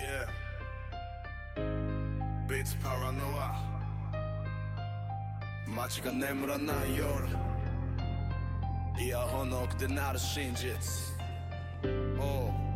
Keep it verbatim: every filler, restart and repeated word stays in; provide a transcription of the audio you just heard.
Yeah Beats Paranoia 街が眠らない夜イヤホンの奥で鳴る真実 Oh